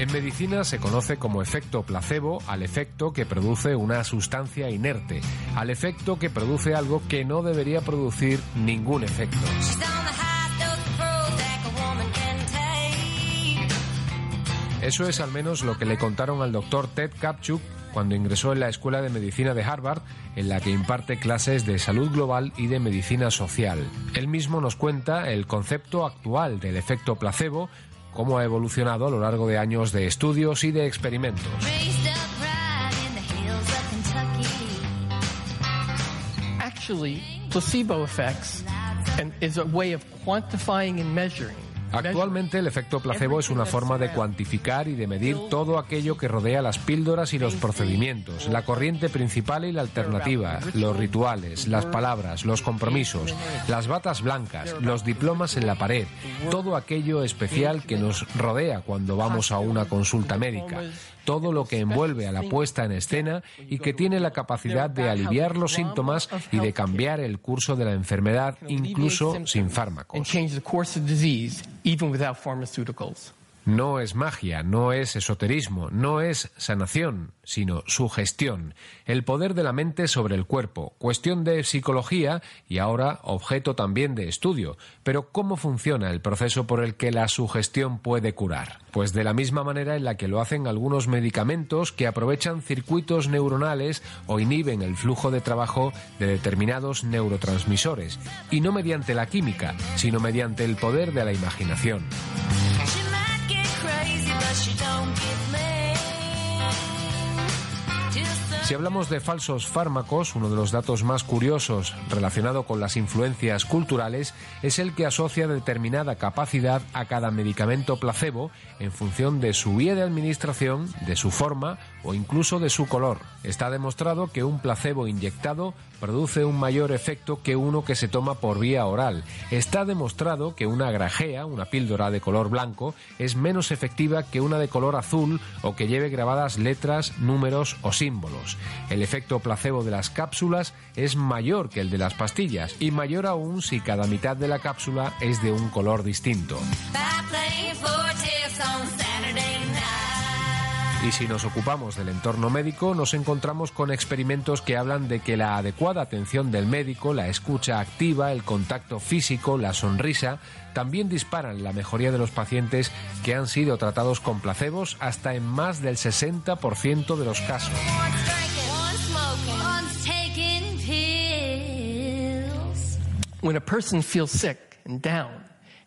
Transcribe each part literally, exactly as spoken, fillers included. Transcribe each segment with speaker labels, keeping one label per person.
Speaker 1: En medicina se conoce como efecto placebo al efecto que produce una sustancia inerte, al efecto que produce algo que no debería producir ningún efecto. Eso es al menos lo que le contaron al doctor Ted Kaptchuk cuando ingresó en la Escuela de Medicina de Harvard, en la que imparte clases de salud global y de medicina social. Él mismo nos cuenta el concepto actual del efecto placebo, cómo ha evolucionado a lo largo de años de estudios y de experimentos.
Speaker 2: Actually, placebo effects is a way of quantifying and measuring.
Speaker 1: Actualmente el efecto placebo es una forma de cuantificar y de medir todo aquello que rodea las píldoras y los procedimientos, la corriente principal y la alternativa, los rituales, las palabras, los compromisos, las batas blancas, los diplomas en la pared, todo aquello especial que nos rodea cuando vamos a una consulta médica, todo lo que envuelve a la puesta en escena y que tiene la capacidad de aliviar los síntomas y de cambiar el curso de la enfermedad incluso sin fármacos. No es magia, no es esoterismo, no es sanación, sino sugestión, el poder de la mente sobre el cuerpo, cuestión de psicología y ahora objeto también de estudio. Pero ¿cómo funciona el proceso por el que la sugestión puede curar? Pues de la misma manera en la que lo hacen algunos medicamentos que aprovechan circuitos neuronales o inhiben el flujo de trabajo de determinados neurotransmisores, y no mediante la química, sino mediante el poder de la imaginación. Si hablamos de falsos fármacos, uno de los datos más curiosos relacionado con las influencias culturales es el que asocia determinada capacidad a cada medicamento placebo en función de su vía de administración, de su forma o incluso de su color. Está demostrado que un placebo inyectado produce un mayor efecto que uno que se toma por vía oral. Está demostrado que una grajea, una píldora de color blanco, es menos efectiva que una de color azul o que lleve grabadas letras, números o símbolos. El efecto placebo de las cápsulas es mayor que el de las pastillas y mayor aún si cada mitad de la cápsula es de un color distinto. Y si nos ocupamos del entorno médico, nos encontramos con experimentos que hablan de que la adecuada atención del médico, la escucha activa, el contacto físico, la sonrisa, también disparan la mejoría de los pacientes que han sido tratados con placebos hasta en más del sesenta por ciento de los casos.
Speaker 2: When a person feels sick and down,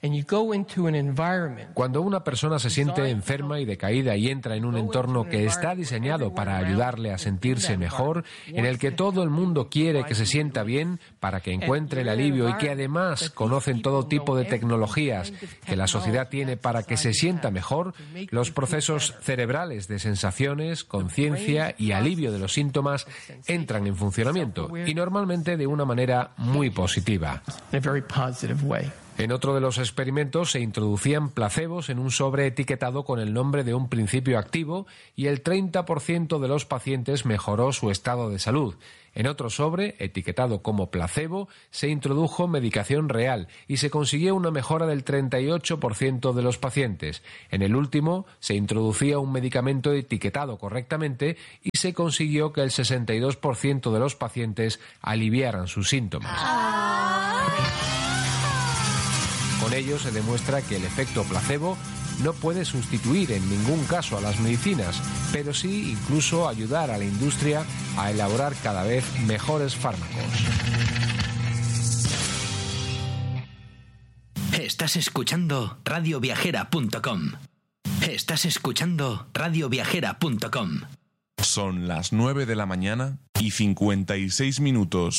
Speaker 1: cuando una persona se siente enferma y decaída y entra en un entorno que está diseñado para ayudarle a sentirse mejor, en el que todo el mundo quiere que se sienta bien para que encuentre el alivio y que además conocen todo tipo de tecnologías que la sociedad tiene para que se sienta mejor, los procesos cerebrales de sensaciones, conciencia y alivio de los síntomas entran en funcionamiento y normalmente de una manera muy positiva. En otro de los experimentos se introducían placebos en un sobre etiquetado con el nombre de un principio activo y el treinta por ciento de los pacientes mejoró su estado de salud. En otro sobre, etiquetado como placebo, se introdujo medicación real y se consiguió una mejora del treinta y ocho por ciento de los pacientes. En el último, se introducía un medicamento etiquetado correctamente y se consiguió que el sesenta y dos por ciento de los pacientes aliviaran sus síntomas. Con ello se demuestra que el efecto placebo no puede sustituir en ningún caso a las medicinas, pero sí incluso ayudar a la industria a elaborar cada vez mejores fármacos.
Speaker 3: Estás escuchando radio viajera punto com. Estás escuchando radio viajera punto com.
Speaker 4: Son las nueve de la mañana y cincuenta y seis minutos.